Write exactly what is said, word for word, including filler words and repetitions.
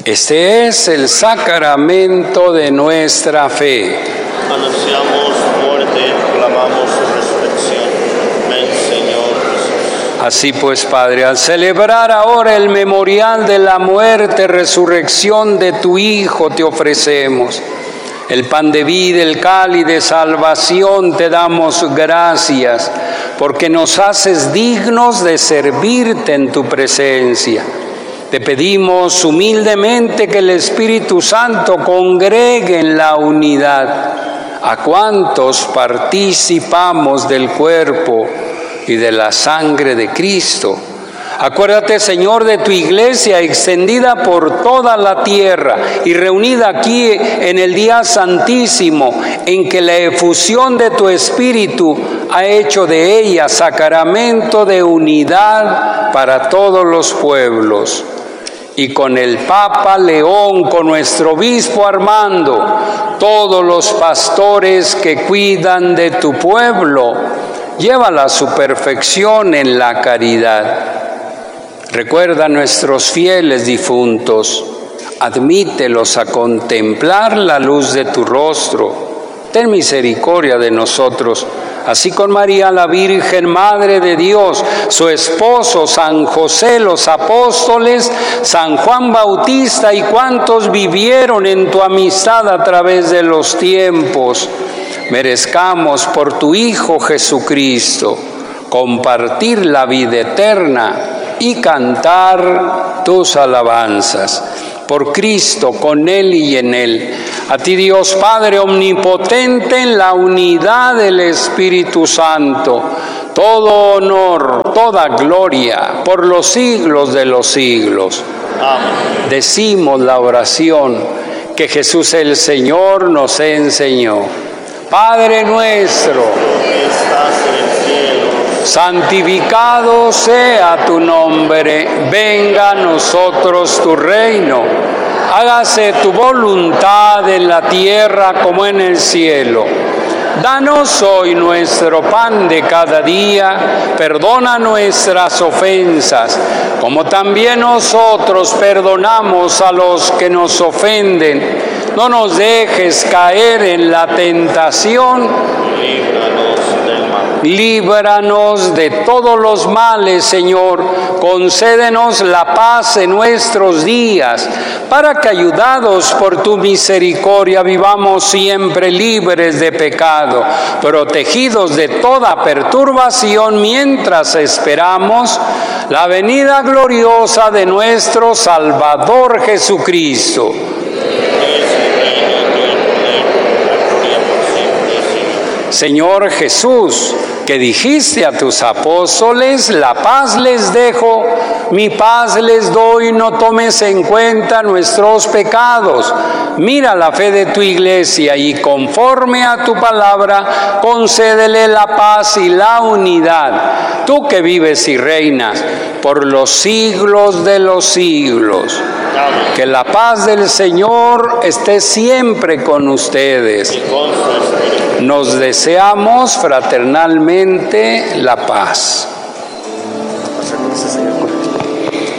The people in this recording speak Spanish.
Este es el sacramento de nuestra fe. Anunciamos su muerte, proclamamos su resurrección. Ven, Señor Jesús. Así pues, Padre, al celebrar ahora el memorial de la muerte, resurrección de tu Hijo, te ofrecemos el pan de vida, el cáliz de salvación. Te damos gracias porque nos haces dignos de servirte en tu presencia. Te pedimos humildemente que el Espíritu Santo congregue en la unidad a cuantos participamos del cuerpo y de la sangre de Cristo. Acuérdate, Señor, de tu iglesia extendida por toda la tierra y reunida aquí en el día santísimo, en que la efusión de tu Espíritu ha hecho de ella sacramento de unidad para todos los pueblos. Y con el Papa León, con nuestro obispo Armando, todos los pastores que cuidan de tu pueblo, llévala a su perfección en la caridad. Recuerda a nuestros fieles difuntos, admítelos a contemplar la luz de tu rostro. Ten misericordia de nosotros, así con María la Virgen, Madre de Dios, su esposo, San José, los apóstoles, San Juan Bautista y cuantos vivieron en tu amistad a través de los tiempos. Merezcamos por tu Hijo Jesucristo compartir la vida eterna y cantar tus alabanzas. Por Cristo, con Él y en Él. A ti, Dios Padre omnipotente, en la unidad del Espíritu Santo, todo honor, toda gloria, por los siglos de los siglos. Amén. Decimos la oración que Jesús el Señor nos enseñó. Padre nuestro, que estás en el cielo, santificado sea tu nombre, venga a nosotros tu reino, hágase tu voluntad en la tierra como en el cielo. Danos hoy nuestro pan de cada día, perdona nuestras ofensas, como también nosotros perdonamos a los que nos ofenden. No nos dejes caer en la tentación, líbranos del mal. Líbranos de todos los males, Señor. Concédenos la paz en nuestros días, para que, ayudados por tu misericordia, vivamos siempre libres de pecado, protegidos de toda perturbación, mientras esperamos la venida gloriosa de nuestro Salvador Jesucristo. Señor Jesús, que dijiste a tus apóstoles, la paz les dejo, mi paz les doy, no tomes en cuenta nuestros pecados. Mira la fe de tu iglesia y conforme a tu palabra, concédele la paz y la unidad. Tú que vives y reinas por los siglos de los siglos. Amén. Que la paz del Señor esté siempre con ustedes. Y con su espíritu. Nos deseamos fraternalmente la paz. Pasa con ese Señor.